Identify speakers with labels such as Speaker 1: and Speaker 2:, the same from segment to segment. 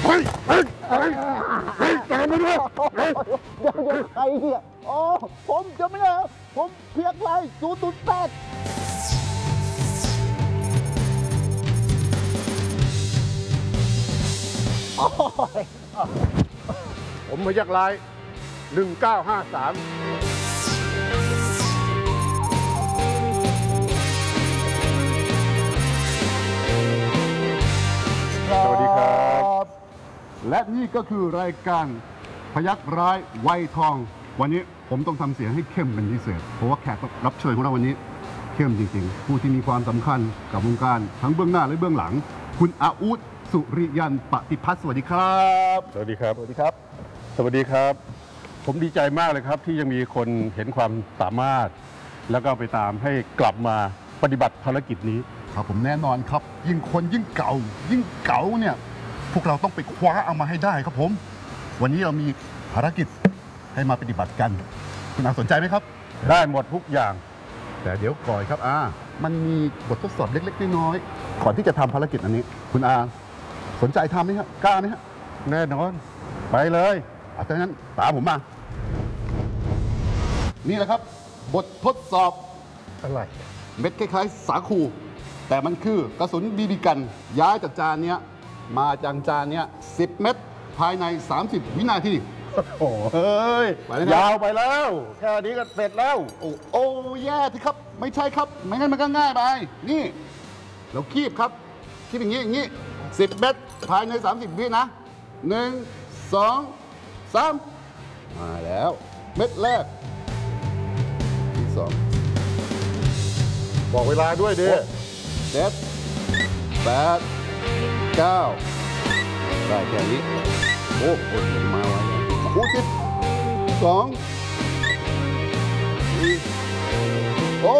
Speaker 1: แกไม่รู้เดี๋ยวใครเนี่ยอ๋อผมจะไม่ได้ผมเพียงไร008
Speaker 2: ผมพยักร้าย1953สวัสดีครับและนี่ก็คือรายการพยักร้ายไวทองวันนี้ผมต้องทำเสียงให้เข้มเป็นพิเศษเพราะว่าแขกรับเชิญของเราวันนี้เข้มจริงๆผู้ที่มีความสำคัญกับวงการทั้งเบื้องหน้าและเบื้องหลังคุณอาอูดสุริยันปฏิพัฒน์สวัสดีครับสวัสดีครับสวัสดีครับสวัสดีครับผมดีใจมากเลยครับที่ยังมีคนเห็นความสามารถแล้วก็ไปตามให้กลับมาปฏิบัติภารกิจนี้ครับผมแน่นอนครับยิ่งคนยิ่งเก่าเนี่ยพวกเราต้องไปคว้าเอามาให้ได้ครับผมวันนี้เรามีภารกิจให้มาปฏิบัติกันคุณอาสนใจไหมครับได้หมดทุกอย่างแต่เดี๋ยวก่อนครับมันมีบททดสอบเล็กๆน้อยๆก่อนที่จะทำภารกิจอันนี้คุณอาสนใจทำไหมครับกล้าไหมครับแน่นอนไปเลยดังนั้นตามผมมานี่แหละครับบททดสอบอะไรเม็ดคล้ายๆสาคูแต่มันคือกระสุนบีบีกันย้ายจากจานนี้มาจากจานนี้10 เม็ดภายใน30 วินาทีโอ้เฮ้ยยาวไปแล้วแค่นี้ก็เสร็จแล้วโอ้แย่ที่ครับไม่ใช่ครับไม่งั้นมันก็ง่ายไปนี่เราคีบครับคีบอย่างนี้10 เม็ดภายใน30 วินะ1 2 3มาแล้วเม็ดแรกที่2บอกเวลาด้วยดิ7 8 9ได้แค่นี้โอ้คนมาไว้โอ้12 โอ้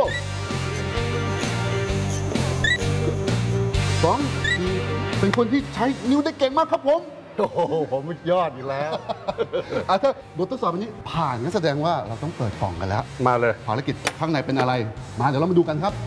Speaker 2: เป็นคนที่ใช้นิ้วได้เก่งมากครับผมโอ้โหผมยอดอยู่แล้วถ้าบททดสอบอันนี้ผ่านงั้นแสดงว่าเราต้องเปิดกล่องกันแล้วมาเลยภารกิจข้างในเป็นอะไรมาเดี๋ยวเรามาดูกันครับ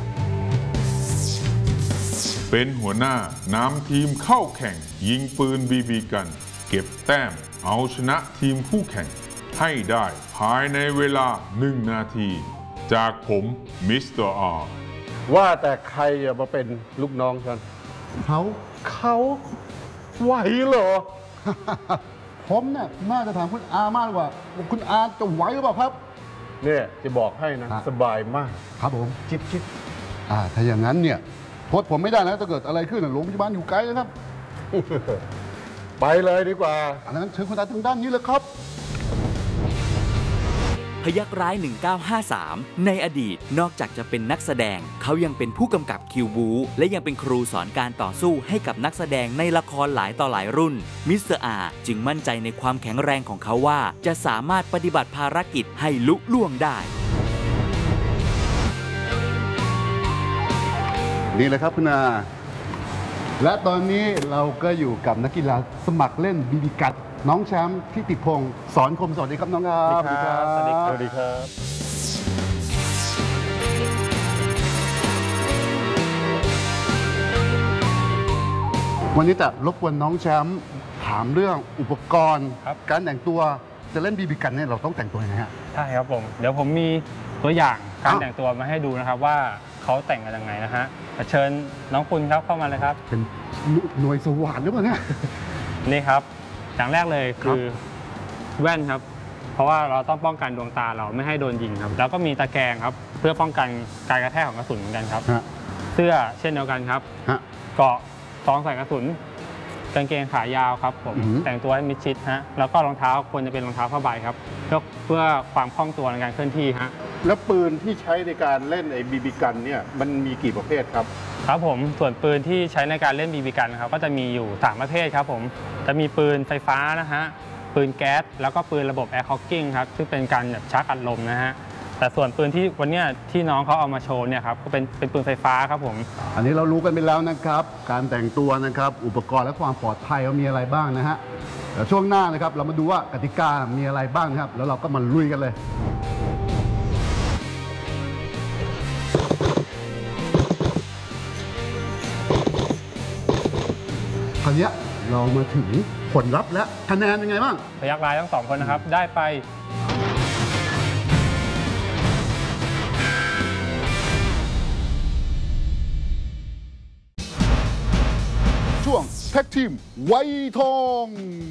Speaker 3: เป็นหัวหน้านำทีมเข้าแข่งยิงปืนบีบีกันเก็บแต้มเอาชนะทีมคู่แข่งให้ได้ภายในเวลา1 นาทีจากผมมิสเตอร์อาร์
Speaker 2: ว่าแต่ใครจะมาเป็นลูกน้องฉันเขาไหวเหรอ ผมเนี่ยน่าจะถามคุณอามากกว่าคุณอาจะไหวหรือเปล่าครับเนี่ยจะบอกให้นะสบายมากครับผมจิ๊บถ้าอย่างนั้นเนี่ยโทษผมไม่ได้นะถ้าเกิดอะไรขึ้นโรงพยาบาลอยู่ไกลนะครับ ไปเลยดีกว่าอันนั้นเชิญคุณอาทางด้านนี้เลยครับ
Speaker 4: พยักร้าย1953ในอดีตนอกจากจะเป็นนักแสดงเขายังเป็นผู้กำกับคิวบูและยังเป็นครูสอนการต่อสู้ให้กับนักแสดงในละครหลายต่อหลายรุ่นมิสเตอร์อาจึงมั่นใจในความแข็งแรงของเขาว่าจะสามารถปฏิบัติภารกิจให้ลุล่วงได้
Speaker 2: นี่เลยครับคุณอาและตอนนี้เราก็อยู่กับนักกีฬาสมัครเล่นบีบีกันน้องแชมป์ทิติพงศ์สอนคมสวัสดีครับน้องครับสวัสดีครับสวัสดีครับวันนี้แต่รบกวนน้องแชมป์ถามเรื่องอุปกรณ์การแต่งตัวจะเล่นบีบีกันเนี่ยเราต้องแต่งตัวยังไงฮะ
Speaker 5: ใช่ครับผมเดี๋ยวผมมีตัวอย่างการแต่งตัวมาให้ดูนะครับว่าเขาแต่งกันยังไงนะฮะเชิญน้องคุณครับเข้ามาเลยครับ
Speaker 2: เป็นหน่วยสวรรค์หรือเปล่าเนี่ย
Speaker 5: นี่ครับอย่างแรกเลยคือแว่นครับเพราะว่าเราต้องป้องกันดวงตาเราไม่ให้โดนยิงครับแล้วก็มีตะแกรงครับเพื่อป้องกันการกระแทกของกระสุนเหมือนกันครับเสื้อเช่นเดียวกันครับเกราะซองใส่กระสุนกางเกงขายาวครับผมแต่งตัวให้มิดชิดฮะแล้วก็รองเท้าควรจะเป็นรองเท้าผ้าใบครับเพื่อความคล่องตัวในการเคลื่อนที่ฮะ
Speaker 2: แล้วปืนที่ใช้ในการเล่นไอ้บีบีกันเนี่ยมันมีกี่ประเภทครับ
Speaker 5: ครับผมส่วนปืนที่ใช้ในการเล่นบีบีกันครับก็จะมีอยู่3ประเภทครับผมจะมีปืนไฟฟ้านะฮะปืนแก๊สแล้วก็ปืนระบบแอร์คอกกิ้งครับซึ่งเป็นการแบบชักอัดลมนะฮะแต่ส่วนปืนที่วันนี้ที่น้องเขาเอามาโชว์เนี่ยครับก็เป็นปืนไฟฟ้าครับผม
Speaker 2: อันนี้เรารู้กันไปแล้วนะครับการแต่งตัวนะครับอุปกรณ์และความปลอดภัยมีอะไรบ้างนะฮะเดี๋ยวช่วงหน้านะครับเรามาดูว่ากติกามีอะไรบ้างครับแล้วเราก็มาลุยกันเลยคราวนี้เรามาถึงผลลัพธ์และคะแนนยังไงบ้าง
Speaker 5: พยัคฆ์ร้ายทั้ง2 คนนะครับได้ไป
Speaker 2: ช่วงแท็กทีมไวทอง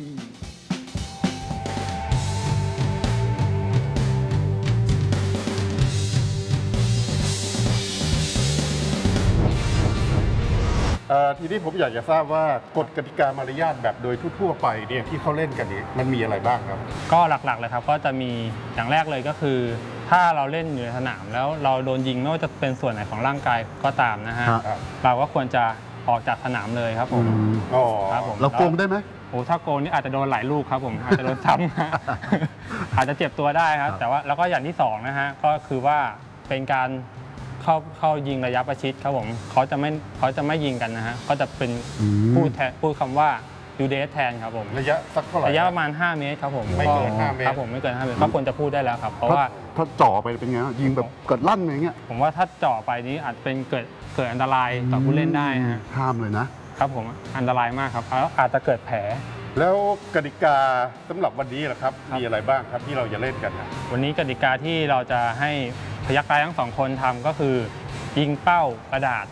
Speaker 1: ทีนี้ผมอยากจะทราบว่ากฎกติกามารยาทแบบโดยทั่วๆไปเนี่ยที่เขาเล่นกันนี้มันมีอะไรบ้างครับ
Speaker 5: ก็หลักๆเลยครับก็จะมีอย่างแรกเลยก็คือ ถ้าเราเล่นอยู่ในสนามแล้วเราโดนยิงไม่ว่าจะเป็นส่วนไหนของร่างกายก็ตามนะฮะเราก็ควรจะออกจากสนามเลยครับผม
Speaker 2: ครับผมเราโกงได้ไหม
Speaker 5: โอ้ถ้าโกงนี่อาจจะโดนหลายลูกครับผมอาจจะโดนซ้ำ อาจจะเจ็บตัวได้ครับแต่ว่าแล้วก็อย่างที่2นะฮะก็คือว่าเป็นการเข้ายิงระยะประชิดครับผมเขาจะไม่ยิงกันนะฮะก็จะเป็นพูดคำว่ายูเดสแทนครับผม
Speaker 1: ระยะสักเท่าไหร่
Speaker 5: ระยะประมาณ5 เมตรครับผม
Speaker 1: ไม่เกิน5 เมตร
Speaker 5: ครับผมไม่เกิน5 เมตรก็ควรจะพูดได้แล้วครับเพราะว่า
Speaker 2: ถ้าจ่อไปเป็นไงยิงแบบเกิดลั่นอะไรเงี้ย
Speaker 5: ผมว่าถ้าจ่อไปนี้อาจเป็นเกิดอันตรายต่อผู้เล่นได้ฮะ
Speaker 2: ห้ามเลยนะครับ
Speaker 5: ผมอันตรายมากครับแล้วอาจจะเกิดแผล
Speaker 1: แล้วกติกาสำหรับวันนี้ล่ะครับมีอะไรบ้างครับที่เราจะเล่นกัน
Speaker 5: วันนี้กติกาที่เราจะให้พยัคฆ์ร้ายทั้ง2 คนทำก็คือยิงเป้ากระดาษ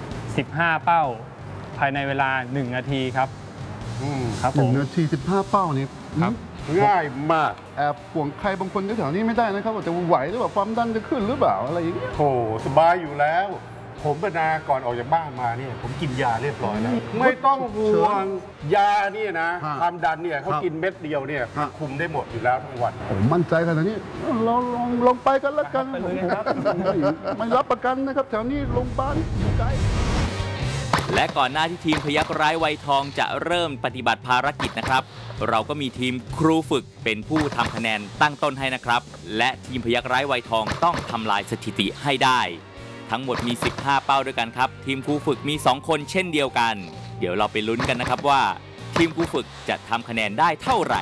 Speaker 5: 15 เป้าภายในเวลา1 นาทีครับ
Speaker 2: ครับผม1 นาที 15 เป้านี่
Speaker 1: ครับง่ายมาก
Speaker 2: แอบห่วงใครบางคนแถวนี้ไม่ได้นะครับว่าจะไหวหรือเปล่าความดันจะขึ้นหรือเปล่าอะไรอย่างเงี้ย
Speaker 1: โอ้สบายอยู่แล้วผมเป็นนาก่อนออกจากบ้านมาเนี่ยผมกินยาเรียบร้อยแล้วไม่ต้องห่วงยาเนี่ยนะความดันเนี่ยเขากินเม็ดเดียวเนี่ยคุมได้หมดอยู่แล้วทั้งวัน
Speaker 2: ผมมั่นใจขนาดนี้เราลงไปกันแล้วกันไม่รับประกันนะครับแถวนี้โรงพยาบาลอยู่ไกล
Speaker 4: และก่อนหน้าที่ทีมพยัคฆ์ร้ายไวทองจะเริ่มปฏิบัติภารกิจนะครับเราก็มีทีมครูฝึกเป็นผู้ทำคะแนนตั้งต้นให้นะครับและทีมพยัคฆ์ร้ายไวทองต้องทำลายสถิติให้ได้ทั้งหมดมี15 เป้าด้วยกันครับทีมครูฝึกมี2 คนเช่นเดียวกันเดี๋ยวเราไปลุ้นกันนะครับว่าทีมครูฝึกจะทำคะแนนได้เท่าไหร่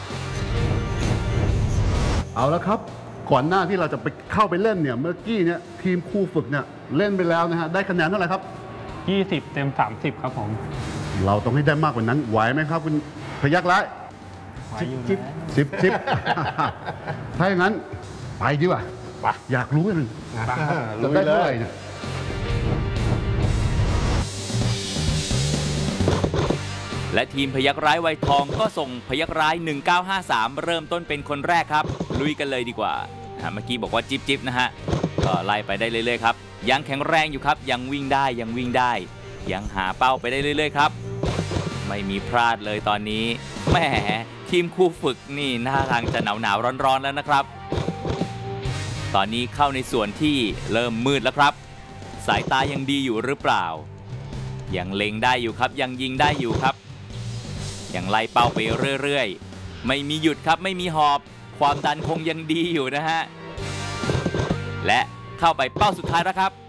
Speaker 2: เอาละครับก่อนหน้าที่เราจะไปเข้าไปเล่นเนี่ยเมื่อกี้เนี่ยทีมครูฝึกเนี่ยเล่นไปแล้วนะฮะได้คะแนนเท่าไหร่ครับ
Speaker 5: 20 เต็ม 30ครับผม
Speaker 2: เราต้องให้ได้มากกว่านั้นไหวไหมครับคุณพยัคฆ์ร้าย10ถ้าอย่างนั้นไปดีกว่าอยากรู้เลยจะได้เท่าไหร่เนี่ย
Speaker 4: และทีมพยัคฆ์ร้ายไวทองก็ส่งพยัคฆ์ร้าย1953เริ่มต้นเป็นคนแรกครับลุยกันเลยดีกว่าเมื่อกี้บอกว่าจิ๊บนะฮะก็ไล่ไปได้เรื่อยๆครับยังแข็งแรงอยู่ครับยังวิ่งได้ยังหาเป้าไปได้เรื่อยๆครับไม่มีพลาดเลยตอนนี้แหมทีมครูฝึกนี่หน้าทางจะหนาวร้อนๆแล้วนะครับตอนนี้เข้าในส่วนที่เริ่มมืดแล้วครับสายตายังดีอยู่หรือเปล่ายังเล็งได้อยู่ครับยังยิงได้อยู่ครับยังไล่เป้าไปเรื่อยๆไม่มีหยุดครับไม่มีหอบความดันคงยังดีอยู่นะฮะและเข้าไปเป้าสุดท้ายแล้วครับ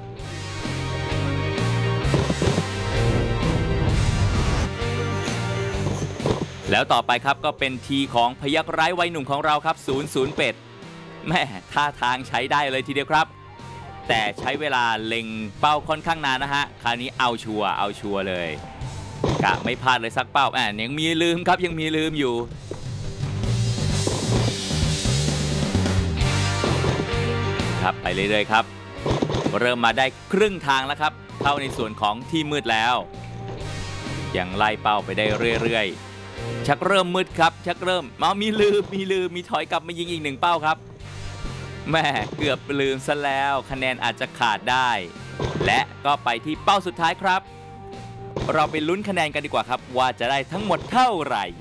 Speaker 4: แล้วต่อไปครับก็เป็นทีของพยัคฆ์ร้ายวัยหนุ่มของเราครับ00เป็ดแม่ท่าทางใช้ได้เลยทีเดียวครับแต่ใช้เวลาเล็งเป้าค่อนข้างนานนะฮะคราวนี้เอาชัวร์เลยกะไม่พลาดเลยสักเป้ายังมีลืมครับยังมีลืมอยู่ครับไปเรื่อยๆครับเริ่มมาได้ครึ่งทางแล้วครับเข้าในส่วนของที่มืดแล้วยังไล่เป้าไปได้เรื่อยๆชักเริ่มมืดครับชักเริ่มมีลืมมีถอยกลับมายิงอีก1 เป้าครับแม่เกือบลืมซะแล้วคะแนนอาจจะขาดได้และก็ไปที่เป้าสุดท้ายครับเราไปลุ้นคะแนนกันดีกว่าครับว่าจะได้ทั้งหมดเท่าไหร่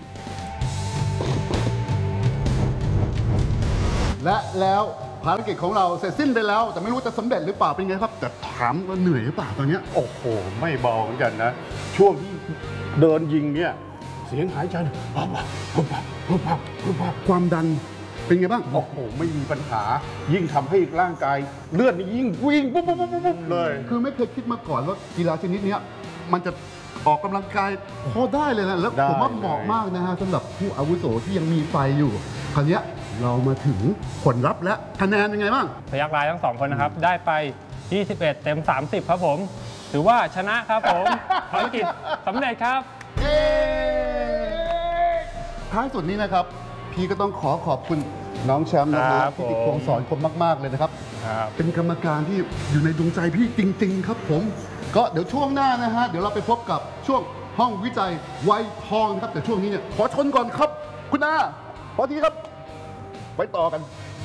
Speaker 2: และแล้วภารกิจของเราเสร็จสิ้นไปแล้วแต่ไม่รู้จะสำเร็จหรือเปล่าเป็นไงครับแต่ถามว่าเหนื่อยหรือเปล่าตอนนี้
Speaker 1: โอ้โหไม่เบาเหมือนกันนะช่วงที่เดินยิงเนี่ยเสียงหายใจ
Speaker 2: ความดันเป็นไงบ้าง
Speaker 1: โอ้โหไม่มีปัญหายิ่งทำให้ร่างกายเลือดนี่ยิ่งวิ่งปุ๊บเลย
Speaker 2: คือไม่เคยคิดมาก่อนว่ากีฬาชนิดนี้มันจะออกกำลังกายพอได้เลยนะแล้วผมว่าเหมาะมากนะฮะสำหรับผู้อาวุโสที่ยังมีไฟอยู่คราวนี้เรามาถึงผลลัพธ์และคะแนนยังไงบ้าง
Speaker 5: พยัคฆ์ร้ายทั้ง2 คนนะครับได้ไป21 เต็ม 30ครับผมถือว่าชนะครับผมภารกิจสำเร็จครับ
Speaker 2: ท้ายสุดนี้นะครับพี่ก็ต้องขอบคุณน้องแชมป์นะค
Speaker 5: ครั
Speaker 2: รับบ ที่ติดพวงสอนคนมากๆเลยนะครับ
Speaker 5: ครับ
Speaker 2: เป็นกรรมการที่อยู่ในดวงใจพี่จริง ๆ ครับผมก็เดี๋ยวช่วงหน้านะฮะเดี๋ยวเราไปพบกับช่วงห้องวิจัยไวทองนะครับแต่ช่วงนี้เนี่ยขอชนก่อนครับ คุณอาขอทีครับไปต่อกัน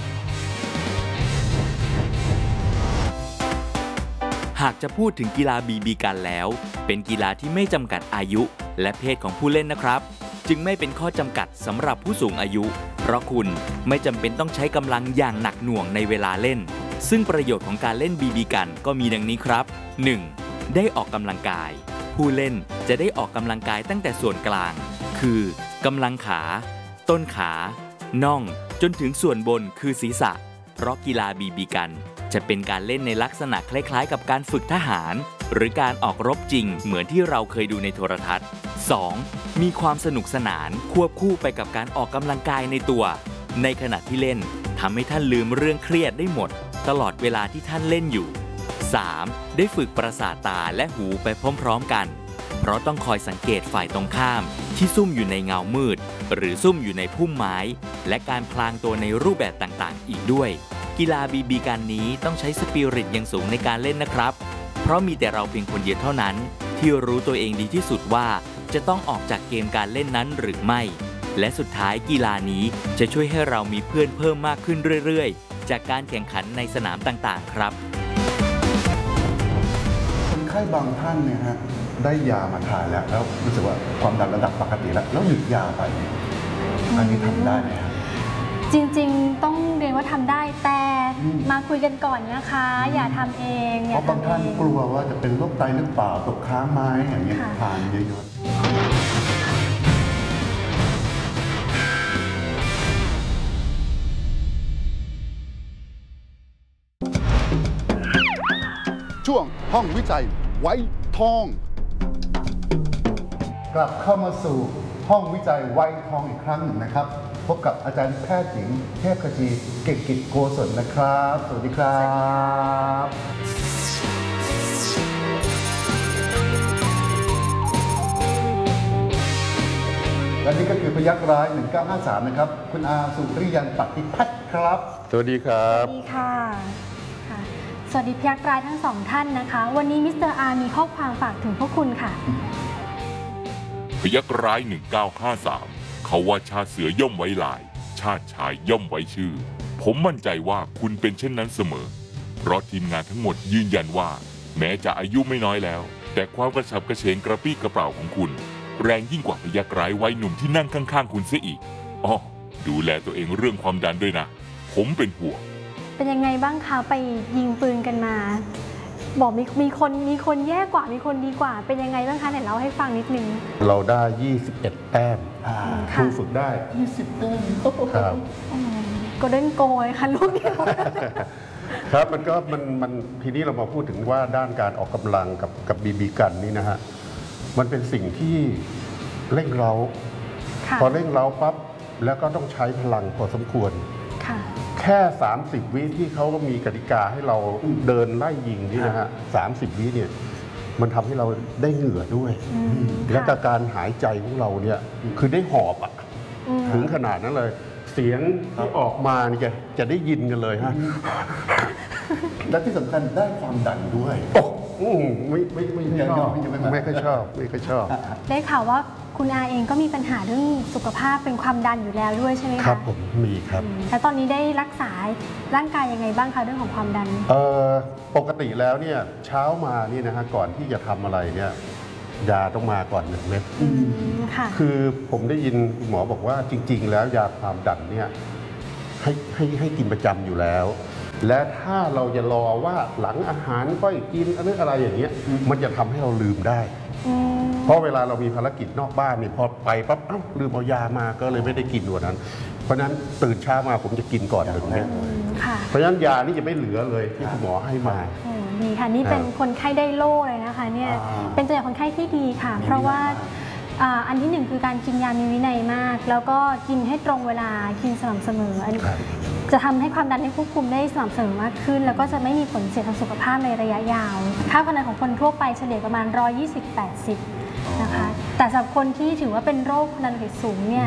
Speaker 4: หากจะพูดถึงกีฬาบีบีกันแล้ว เป็นกีฬาที่ไม่จำกัดอายุและเพศของผู้เล่นนะครับ จึงไม่เป็นข้อจำกัดสำหรับผู้สูงอายุ เพราะคุณไม่จำเป็นต้องใช้กำลังอย่างหนักหน่วงในเวลาเล่น ซึ่งประโยชน์ของการเล่นบีบีกันก็มีดังนี้ครับ 1. ได้ออกกำลังกาย ผู้เล่นจะได้ออกกำลังกายตั้งแต่ส่วนกลาง คือกำลังขา ต้นขา น่อง จนถึงส่วนบนคือศีรษะ เพราะกีฬาบีบีกันจะเป็นการเล่นในลักษณะคล้ายๆกับการฝึกทหาร หรือการออกรบจริงเหมือนที่เราเคยดูในโทรทัศน์ 2. มีความสนุกสนานควบคู่ไปกับการออกกำลังกายในตัว ในขณะที่เล่นทำให้ท่านลืมเรื่องเครียดได้หมด ตลอดเวลาที่ท่านเล่นอยู่ 3. ได้ฝึกประสาทตาและหูไปพร้อมๆกัน เพราะต้องคอยสังเกตฝ่ายตรงข้ามที่ซุ่มอยู่ในเงามืด หรือซุ่มอยู่ในพุ่มไม้ และการพลางตัวในรูปแบบต่างๆ อีกด้วย กีฬาบีบีกันนี้ต้องใช้สปิริตอย่างสูงในการเล่นนะครับ เพราะมีแต่เราเพียงคนเดียวเท่านั้น ที่รู้ตัวเองดีที่สุดว่าจะต้องออกจากเกมการเล่นนั้นหรือไม่ และสุดท้ายกีฬานี้จะช่วยให้เรามีเพื่อนเพิ่มมากขึ้นเรื่อยๆ จากการแข่งขันในสนามต่างๆครับ
Speaker 2: คนไข้บางท่านเนี่ยฮะได้ยามาทานแล้วรู้สึกว่าความดันระดับปกติแล้วหยุดยาไปอันนี้ทำได้ไหมครับ
Speaker 6: จริงๆต้องเรียนว่าทำได้แต่มาคุยกันก่อนนะคะ อย่าทำเอง
Speaker 2: เพราะบางท่านกลัวว่าจะเป็นโรคไตหรือเปล่าตกค้างไหม้อย่างเงี้ยทานเยอะๆช่วงห้องวิจัยไว้ทอง กลับเข้ามาสู่ห้องวิจัยไวทองอีกครั้งหนึ่งนะครับ พบกับอาจารย์แพทย์หญิงเทพขจีเก่งกิจโกศลนะครับ สวัสดีครับและนี่ก็คือพยัคฆ์ร้าย 1953 นะครับ คุณอาสุริยันปฏิพัฒน์ครับ
Speaker 1: สวัสดีครับ
Speaker 6: สวัสดีค่ะค่ะ สวัสดีพยักษ์ร้ายทั้งสองท่านนะคะ วันนี้มิสเตอร์อาร์มีข้อความฝากถึงพวกคุณค่ะ
Speaker 3: พยัคฆ์ร้าย 1953 เขาว่าชาติเสือย่อมไว้ลาย ชาติชายย่อมไว้ชื่อ ผมมั่นใจว่าคุณเป็นเช่นนั้นเสมอ เพราะทีมงานทั้งหมดยืนยันว่า แม้จะอายุไม่น้อยแล้ว แต่ความกระฉับกระเฉงกระปี้กระเป๋าของคุณ แรงยิ่งกว่าพยัคฆ์ร้ายวัยหนุ่มที่นั่งข้างๆคุณเสียอีกอ้อดูแลตัวเองเรื่องความดันด้วยนะ ผมเป็นห่วง
Speaker 6: เป็นยังไงบ้างคะไปยิงปืนกันมา บอกมีคนแย่กว่ามีคนดีกว่า เป็นยังไงบ้างคะไหนเล่าให้ฟังนิดนึง
Speaker 1: เราได้ 21 แต้มครูฝึกได้
Speaker 2: 20 แต้ม
Speaker 1: ครับ
Speaker 6: โกลเด้นโกยค่ะลูกเดียว
Speaker 1: ครับมันทีนี้เรามาพูดถึงว่าด้านการออกกำลังกับบีบีกันนี่นะฮะมันเป็นสิ่งที่เร่งเร้า
Speaker 6: ค่ะ
Speaker 1: พอเร่งเร้าปั๊บแล้วก็ต้องใช้พลังพอสมควร
Speaker 6: ค่ะ
Speaker 1: แค่ 30 วิที่เขาก็มีกติกาให้เราเดินไล่ยิงนี่นะฮะ30 วิเนี่ยมันทำให้เราได้เหงื่อด้วย และก็การหายใจของเราเนี่ยคือได้หอบอะถึงขนาดนั้นเลย เสียงที่ออกมานี่จะได้ยินกันเลยฮะ
Speaker 2: และที่สำคัญได้ความดันด้วย
Speaker 1: โอ้ไม่ชอบไม่ค่อยชอบไม่ค่อยชอบ
Speaker 6: ได้ข่าวว่าคุณอาเองก็มีปัญหาเรื่องสุขภาพเป็นความดันอยู่แล้วด้วยใช่ไหมคะ
Speaker 1: ครับผมมีครับ
Speaker 6: แล้วตอนนี้ได้รักษาร่างกายยังไงบ้างคะเรื่องของความดัน
Speaker 1: ปกติแล้วเนี่ยเช้ามานี่นะฮะก่อนที่จะทำอะไรเนี่ยยาต้องมาก่อน1 เม็ด
Speaker 6: ค่ะ
Speaker 1: คือผมได้ยินคุณหมอบอกว่าจริง ๆ แล้วยาความดันเนี่ยให้กินประจำอยู่แล้ว และถ้าเราจะรอว่าหลังอาหารค่อยกินอะไรอย่างเงี้ยมันจะทำให้เราลืมได้ เพราะเวลาเรามีภารกิจนอกบ้านเนี่ยพอไปปั๊บเอ้าลืมเอายามาก็เลยไม่ได้กินวันนั้น เพราะฉะนั้นตื่นเช้ามาผมจะกินก่อน1 เม็ด
Speaker 6: ค่ะ
Speaker 1: เพราะฉะนั้นยานี่จะไม่เหลือเลยที่คุณหมอให้มา
Speaker 6: ดีค่ะนี่เป็นคนไข้ได้โล่เลยนะคะเนี่ยเป็นตัวอย่างคนไข้ที่ดีค่ะ เพราะว่าอันที่ 1คือการกินยามีวินัยมาก แล้วก็กินให้ตรงเวลากินสม่ำเสมอจะทำให้ความดันให้ควบคุมได้สม่ำเสมอมากขึ้น แล้วก็จะไม่มีผลเสียทางสุขภาพในระยะยาวค่าความดันของคนทั่วไปเฉลี่ยประมาณ 120/80 นะคะแต่สำหรับคนที่ถือว่าเป็นโรคความดันโลหิตสูงเนี่ย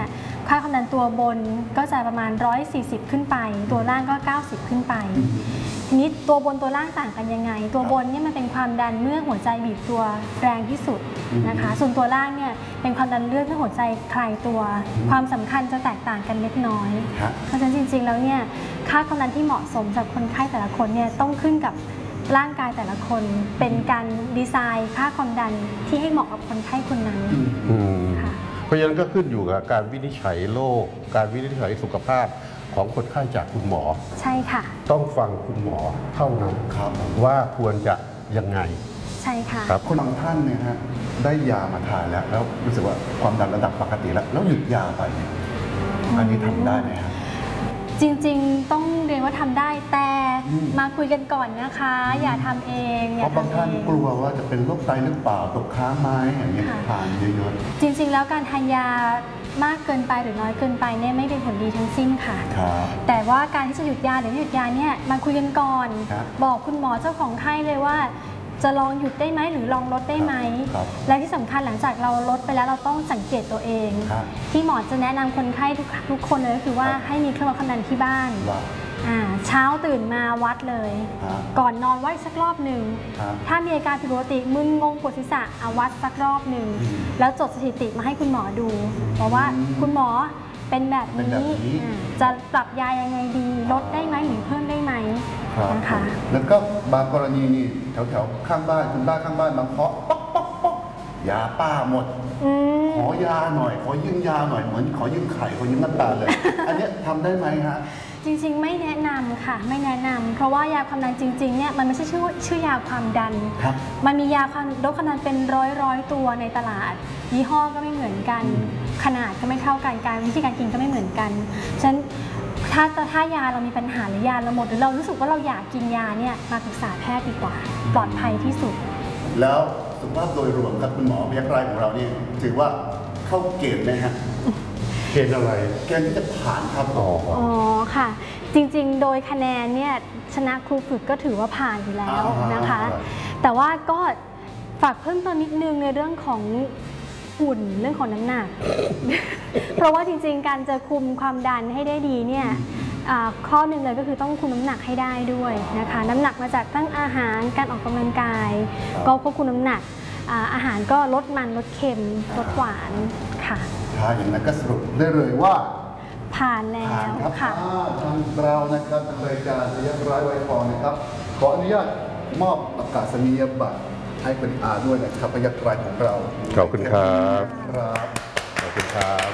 Speaker 6: ค่าความดันตัวบนก็จะประมาณ140ขึ้นไปตัวล่างก็90ขึ้นไปทีนี้ตัวบนตัวล่างต่างกันยังไงตัวบนเนี่ยมันเป็นความดันเมื่อหัวใจบีบตัวแรงที่สุดนะคะส่วนตัวล่างเนี่ยเป็นความดันเลือดเมื่อหัวใจคลายตัวความสำคัญจะแตกต่างกันเล็กน้อยเพราะฉะนั้นจริงๆแล้วเนี่ยค่าความดันที่เหมาะสมสำหรับคนไข้แต่ละคนเนี่ยต้องขึ้นกับร่างกายแต่ละคนเป็นการดีไซน์ค่าความดันที่ให้เหมาะกับคนไข้คนนั้นค่ะ
Speaker 1: เพราะฉะนั้นก็ขึ้นอยู่กับการวินิจฉัยโรคการวินิจฉัยสุขภาพของคนไข้จากคุณหมอ
Speaker 6: ใช่ค่ะ
Speaker 1: ต้องฟังคุณหมอเท่านั้นครับว่าควรจะยังไง
Speaker 6: ใช่ค่ะ
Speaker 2: ครับคนบางท่านเนี่ยฮะได้ยามาทานแล้วรู้สึกว่าความดันระดับปกติแล้วหยุดยาไปเนี่ยอันนี้ทำได้ไหมครับ
Speaker 6: จริงๆต้องเรียนว่าทำได้แต่มาคุยกันก่อนนะคะอย่าทำเอง
Speaker 2: เพราะบางท่านกลัวว่าจะเป็นโรคไตหรือเปล่าตกค้างไหมอย่างนี้ทานเยอะ
Speaker 6: ๆจริงๆแล้วการทานยามากเกินไปหรือน้อยเกินไปเนี่ยไม่เป็นผลดีทั้งสิ้นค่ะแต่ว่าการที่จะหยุดยาหรือไม่หยุดยาเนี่ยมาคุยกันก่อนบอกคุณหมอเจ้าของไข้เลยว่าจะลองหยุดได้ไหมหรือลองลดได้ไหมและที่สำคัญหลังจากเราลดไปแล้วเราต้องสังเกตตัวเองที่หมอจะแนะนำคนไข้ทุกคนเลยก็คือว่าให้มีเครื่องวัดความดันที่บ้านเช้าตื่นมาวัดเลยก่อนนอนวัดสักรอบหนึ่งถ้ามีอาการผิดปกติมึนงงปวดศีรษะวัดสักรอบหนึ่งแล้วจดสถิติมาให้คุณหมอดูเพราะว่าคุณหมอเป็นแบบนี้จะปรับยายังไงดีลดได้ไหมหรือเพิ่มได้ไหมนะคะ
Speaker 2: แล้วก็บางกรณีนี่แถวข้างบ้านคุณป้าข้างบ้านมาเคาะป๊อกป๊อกป๊อกยาป้าหมดขอยาหน่อยขอยืมยาหน่อยเหมือนขอยืมไข่ขอยืมน้ำตาลเลยอันนี้ทำได้ไหมฮะ
Speaker 6: จริงๆไม่แนะนำค่ะไม่แนะนำเพราะว่ายาความดันจริงๆเนี่ยมันไม่ใช่ชื่อยาความดันมันมียาลดความดันเป็นร้อยตัวในตลาดยี่ห้อก็ไม่เหมือนกันขนาดก็ไม่เท่ากันการวิธีการกินก็ไม่เหมือนกันฉะนั้นถ้ายาเรามีปัญหาหรือยาเราหมดหรือเรารู้สึกว่าเราอยากกินยาเนี่ยมาปรึกษาแพทย์ดีกว่าปลอดภัยที่สุด
Speaker 2: แล้วสุขภาพโดยรวมครับคุณหมอพยัคฆ์รายของเรานี่ถือว่าเข้าเกณฑ์ไหมฮะ
Speaker 1: เกณฑ์อะไร
Speaker 2: เกณฑ์ที่จะผ่านครับ
Speaker 6: อ๋อค่ะจริงๆโดยคะแนนเนี่ยชนะครูฝึกก็ถือว่าผ่านอยู่แล้วนะคะแต่ว่าก็ฝากเพิ่มเติมนิดนึงในเรื่องของหุ่นเรื่องของน้ำหนัก เพราะว่าจริงๆการจะคุมความดันให้ได้ดีเนี่ยข้อหนึ่งเลยก็คือต้องคุมน้ำหนักให้ได้ด้วยนะคะน้ำหนักมาจากทั้งอาหารการออกกำลังกายก็ควบคุมน้ำหนักอาหารก็ลดมันลดเค็มลดหวานค่ะ
Speaker 2: อย่างนั้นก็สรุปได้เลยว่า
Speaker 6: ผ่านแล้วค่ะ
Speaker 2: ทางเรานะครับทางรายการพยัคฆ์ร้ายไวทองนะครับขออนุญาตมอบประกาศนียบัตรให้คุณอาด้วยนะครับพยัคฆ์ร้ายของเรา
Speaker 1: ขอบคุณครับ
Speaker 2: ขอบคุณครับ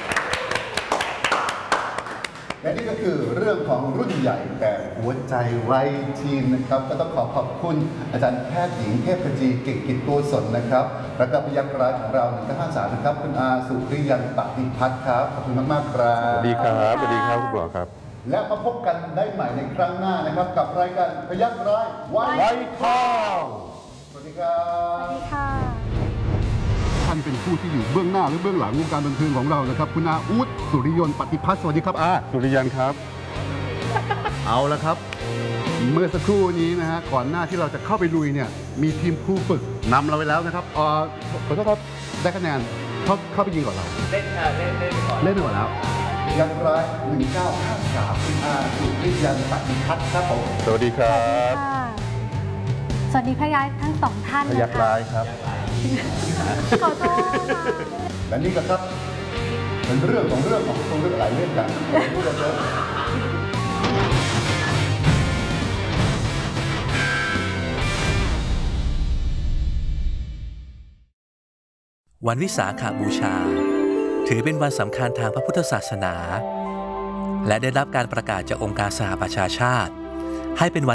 Speaker 2: และนี่ก็คือเรื่องของรุ่นใหญ่แต่หัวใจไวทีมนะครับก็ต้องขอบคุณอาจารย์แพทย์หญิงเทพจีเก่งกิจตัวสนนะครับแล้วก็พยัคฆ์ร้ายของเรา1953นะครับคุณอาสุริยันปฏิพัฒน์ครับขอบคุณมากๆครับ
Speaker 1: สวัสดีครับสวัสดีครับคุณหมอครับ
Speaker 2: และมาพบกันได้ใหม่ในครั้งหน้านะครับกับรายการพยัคฆ์ร้ายไวทองสวัสดีครับ
Speaker 6: สวัสดีค่ะ
Speaker 2: ท่านเป็นผู้ที่อยู่เบื้องหน้าหรือเบื้องหลังวงการบันเทิงของเรานะครับคุณอาอู๊ดสุริยนต์ปฏิพัฒน์สวัสดีครับอา
Speaker 1: สุริยันครับ
Speaker 2: เอาละครับเมื่อสักครู่นี้นะฮะก่อนหน้าที่เราจะเข้าไปลุยเนี่ยมีทีมครูฝึกนำเราไปแล้วนะครับขอโทษครับได้คะแนนเข้าไปยิงก่อนเราเล่นไปก่อนแล้วยังร้าย1953คุณอาสุริยันต์ปฏิพัฒน์ครับผม
Speaker 1: สวัสดีครับ
Speaker 6: สวัสดีพยัคฆ์ทั้งสองท่าน
Speaker 1: พยัคฆ์ร้ายครับ
Speaker 6: ขอโทษค่ะ
Speaker 2: และนี่ก็ครับเป็นเรื่องของเรื่องหลายเรื่องกัน
Speaker 7: วันวิสาขบูชาถือเป็นวันสำคัญทางพระพุทธศาสนาและได้รับการประกาศจากองค์การสหประชาชาติให้เป็นวัน